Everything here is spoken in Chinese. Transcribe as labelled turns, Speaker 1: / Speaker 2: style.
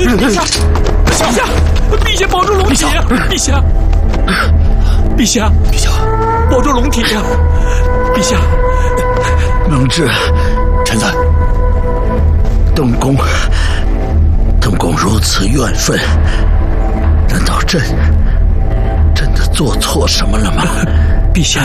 Speaker 1: 陛下，陛下保住龙体呀！陛下，保住龙体呀！陛下，
Speaker 2: 能治。
Speaker 3: 臣在。
Speaker 2: 邓公如此怨愤，难道朕真的做错什么了吗？
Speaker 1: 陛下，